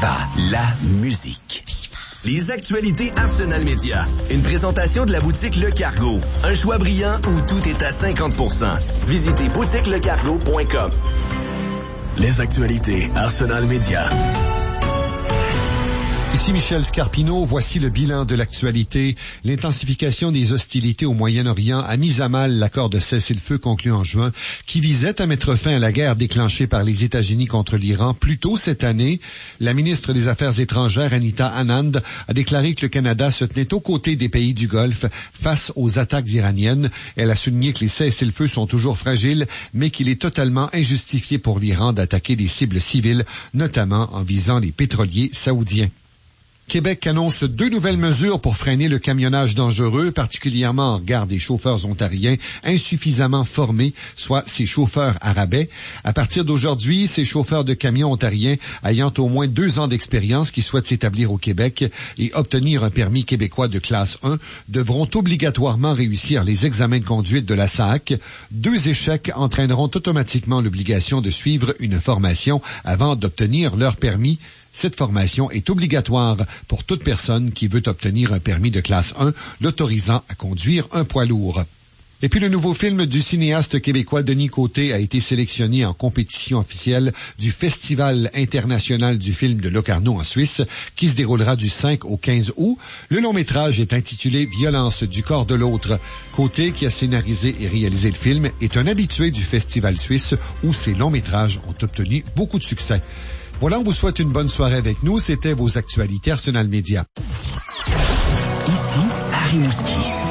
Viva la musique. Les actualités Arsenal Média. Une présentation de la boutique Le Cargo. Un choix brillant où tout est à 50%. Visitez boutiquelecargo.com. Les actualités Arsenal Média. Ici Michel Scarpino, voici le bilan de l'actualité. L'intensification des hostilités au Moyen-Orient a mis à mal l'accord de cessez-le-feu conclu en juin qui visait à mettre fin à la guerre déclenchée par les États-Unis contre l'Iran. Plus tôt cette année, la ministre des Affaires étrangères, Anita Anand, a déclaré que le Canada se tenait aux côtés des pays du Golfe face aux attaques iraniennes. Elle a souligné que les cessez-le-feu sont toujours fragiles, mais qu'il est totalement injustifié pour l'Iran d'attaquer des cibles civiles, notamment en visant les pétroliers saoudiens. Québec annonce 2 nouvelles mesures pour freiner le camionnage dangereux, particulièrement en regard des chauffeurs ontariens insuffisamment formés, soit ces chauffeurs à rabais. À partir d'aujourd'hui, ces chauffeurs de camions ontariens ayant au moins 2 ans d'expérience qui souhaitent s'établir au Québec et obtenir un permis québécois de classe 1 devront obligatoirement réussir les examens de conduite de la SAC. 2 échecs entraîneront automatiquement l'obligation de suivre une formation avant d'obtenir leur permis. Cette formation est obligatoire pour toute personne qui veut obtenir un permis de classe 1, l'autorisant à conduire un poids lourd. Et puis le nouveau film du cinéaste québécois Denis Côté a été sélectionné en compétition officielle du Festival international du film de Locarno en Suisse, qui se déroulera du 5 au 15 août. Le long-métrage est intitulé « Violence du corps de l'autre ». Côté, qui a scénarisé et réalisé le film, est un habitué du festival suisse où ses longs-métrages ont obtenu beaucoup de succès. Voilà, on vous souhaite une bonne soirée avec nous. C'était vos actualités Arsenal Média. Ici, Harry Mouski.